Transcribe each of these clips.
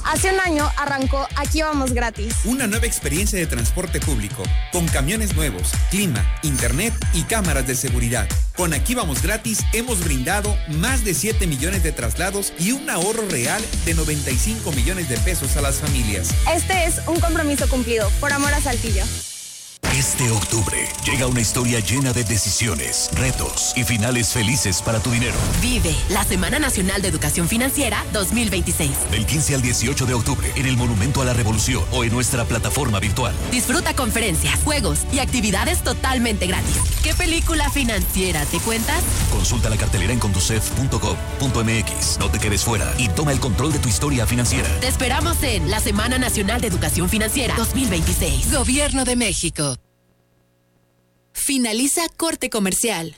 Hace un año arrancó Aquí Vamos Gratis. Una nueva experiencia de transporte público, con camiones nuevos, clima, internet y cámaras de seguridad. Con Aquí Vamos Gratis hemos brindado más de 7 millones de traslados y un ahorro real de 95 millones de pesos a las familias. Este es un compromiso cumplido, por amor a Saltillo. Este octubre llega una historia llena de decisiones, retos y finales felices para tu dinero. Vive la Semana Nacional de Educación Financiera 2026. Del 15 al 18 de octubre en el Monumento a la Revolución o en nuestra plataforma virtual. Disfruta conferencias, juegos y actividades totalmente gratis. ¿Qué película financiera te cuentas? Consulta la cartelera en conducef.gov.mx. No te quedes fuera y toma el control de tu historia financiera. Te esperamos en la Semana Nacional de Educación Financiera 2026. Gobierno de México. Finaliza corte comercial.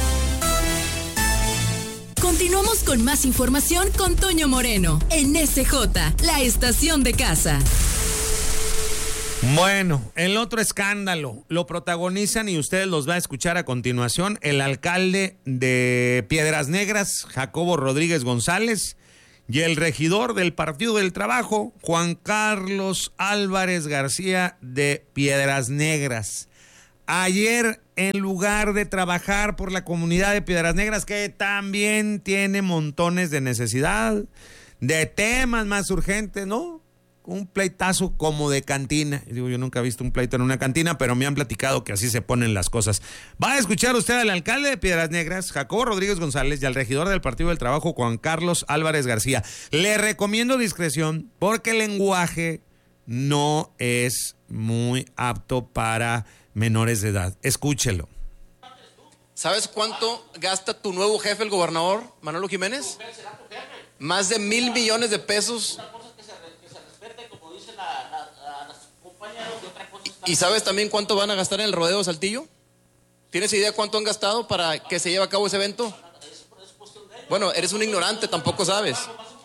Continuamos con más información con Toño Moreno en SJ, la estación de casa. Bueno, el otro escándalo lo protagonizan y ustedes los va a escuchar a continuación el alcalde de Piedras Negras, Jacobo Rodríguez González, y el regidor del Partido del Trabajo, Juan Carlos Álvarez García de Piedras Negras. Ayer, en lugar de trabajar por la comunidad de Piedras Negras, que también tiene montones de necesidad, de temas más urgentes, ¿no? Un pleitazo como de cantina. Digo, yo nunca he visto un pleito en una cantina, pero me han platicado que así se ponen las cosas. Va a escuchar usted al alcalde de Piedras Negras, Jacobo Rodríguez González, y al regidor del Partido del Trabajo, Juan Carlos Álvarez García. Le recomiendo discreción porque el lenguaje no es muy apto para menores de edad. Escúchelo. ¿Sabes cuánto gasta tu nuevo jefe, el gobernador Manolo Jiménez? Más de 1,000 millones de pesos. ¿Y sabes también cuánto van a gastar en el rodeo de Saltillo? ¿Tienes idea cuánto han gastado para que se lleve a cabo ese evento? Bueno, eres un ignorante, tampoco sabes.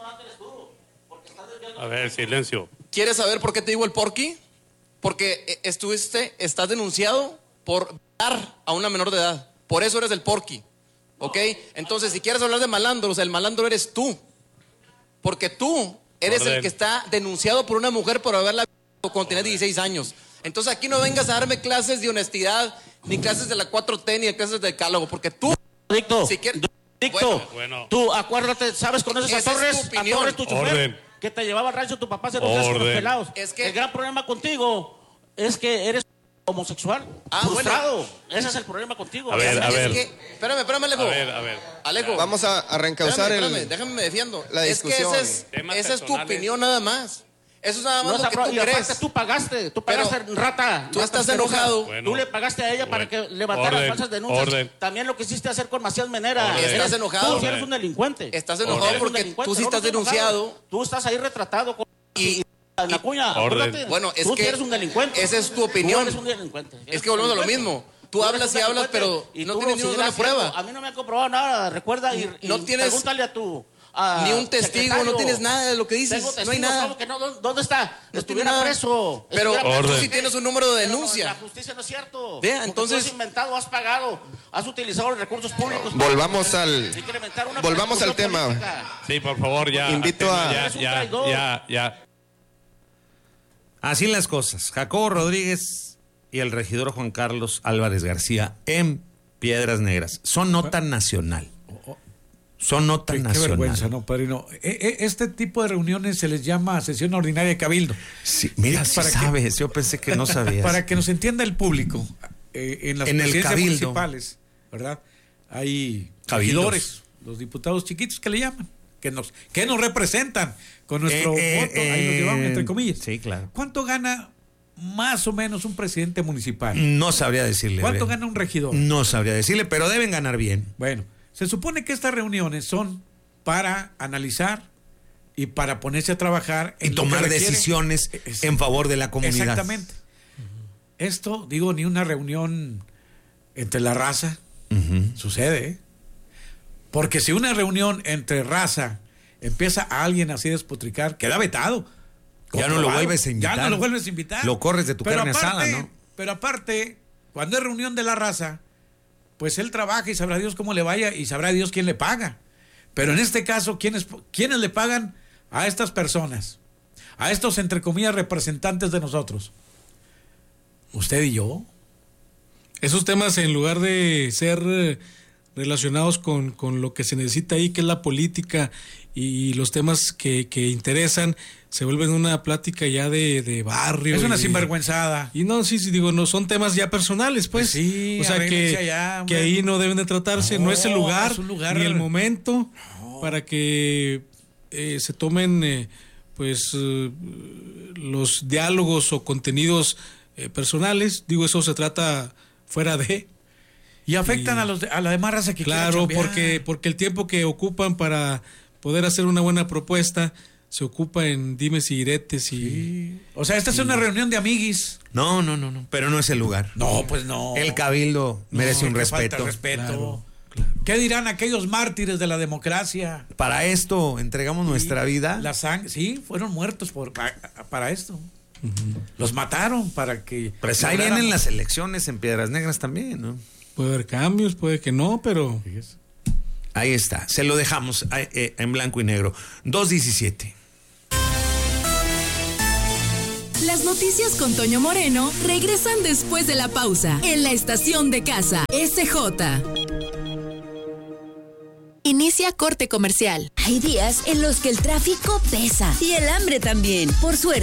A ver, silencio. ¿Quieres saber por qué te digo el porqui? Porque estás denunciado por dar a una menor de edad. Por eso eres el porqui, ¿ok? Entonces, si quieres hablar de malandros, el malandro eres tú. Porque tú eres el que está denunciado por una mujer por haberla visto cuando tenía 16 años. Entonces, aquí no vengas a darme clases de honestidad, ni clases de la 4T, ni clases de decálogo, porque tú... Dicto, si quieres, bueno. Tú acuérdate, ¿sabes? Conoces a Torres, tu chofer, que te llevaba al rancho tu papá, se lo con los pelados. Es que... El gran problema contigo es que eres homosexual, frustrado. Bueno. Ese es el problema contigo. A ver. Espérame, Alejo. A ver. Alejo. Vamos a reencauzar déjame me defiendo. La discusión. Es que esa es tu opinión nada más. Eso es nada más lo que tú crees. Aparte, tú pagaste, rata. Tú estás enojado. Tú le pagaste a ella para que levantara las falsas denuncias. También lo quisiste hacer con Macías Menera. Estás enojado. Tú eres un delincuente. Estás enojado porque tú sí estás denunciado. Tú estás ahí retratado con... Y la cuña, bueno, es tú que eres un delincuente. Esa es tu opinión. Tú eres un delincuente. Es que volvemos a lo mismo. Tú hablas y hablas, pero no tienes ninguna prueba. A mí no me han comprobado nada. Recuerda y no tienes, pregúntale a tu... ni un testigo, no tienes nada de lo que dices. No hay nada. Que no, ¿dónde está? No estuviera preso. Pero tú sí tienes un número de denuncia. La justicia no es cierto. Vea, entonces... Tú has inventado, has pagado, has utilizado los recursos públicos. Volvamos al tema. Política. Sí, por favor, ya. Invito a... Ya. Así las cosas. Jacobo Rodríguez y el regidor Juan Carlos Álvarez García en Piedras Negras. Son nota nacional. Son nota nacional. Qué vergüenza, ¿no, padrino? Este tipo de reuniones se les llama sesión ordinaria de cabildo. Sí, mira, sí sabes, yo pensé que no sabías. Para que nos entienda el público, en las presidencias municipales, ¿verdad? Hay regidores, los diputados chiquitos que le llaman, que nos representan con nuestro voto, ahí nos llevamos entre comillas. Sí, claro. ¿Cuánto gana más o menos un presidente municipal? No sabría decirle. ¿Cuánto gana un regidor? No sabría decirle, pero deben ganar bien. Bueno, se supone que estas reuniones son para analizar y para ponerse a trabajar y tomar decisiones en favor de la comunidad. Exactamente. Esto, digo, ni una reunión entre la raza sucede, ¿eh? Porque si una reunión entre raza empieza a alguien así a despotricar, queda vetado. Ya no lo vuelves a invitar. Ya no lo vuelves a invitar. Lo corres de tu carne asada, ¿no? Pero aparte, cuando es reunión de la raza, pues él trabaja y sabrá Dios cómo le vaya y sabrá Dios quién le paga. Pero en este caso, ¿quiénes le pagan a estas personas? a estos, entre comillas, representantes de nosotros. Usted y yo. Esos temas, en lugar de ser relacionados con lo que se necesita ahí, que es la política y los temas que interesan, se vuelven una plática ya de barrio. Es una sinvergüenzada. Y no, sí, digo, no son temas ya personales, pues. Sí, o sea, que ahí no deben de tratarse, no es el lugar, ni el momento para que se tomen los diálogos o contenidos personales. Digo, eso se trata fuera de... Y afectan a la demás raza que claro, porque el tiempo que ocupan para poder hacer una buena propuesta se ocupa en dimes y diretes y... Sí. O sea, esta es una reunión de amiguis. No, pero no es el lugar. No, pues no. El cabildo merece un respeto. Claro. ¿Qué dirán aquellos mártires de la democracia? Para esto entregamos nuestra vida. La sangre, sí, fueron muertos para esto. Uh-huh. Los mataron para que... Pues ahí vienen las elecciones en Piedras Negras también, ¿no? Puede haber cambios, puede que no, pero... Ahí está, se lo dejamos en blanco y negro. 2:17. Las noticias con Toño Moreno regresan después de la pausa en la estación de casa SJ. Inicia corte comercial. Hay días en los que el tráfico pesa y el hambre también. Por suerte,